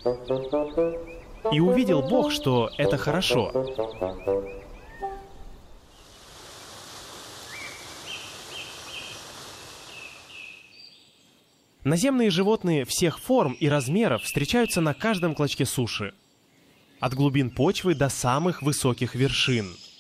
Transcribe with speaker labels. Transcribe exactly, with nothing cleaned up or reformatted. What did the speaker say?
Speaker 1: И увидел Бог, что это хорошо. Наземные животные всех форм и размеров встречаются на каждом клочке суши, от глубин почвы до самых высоких вершин.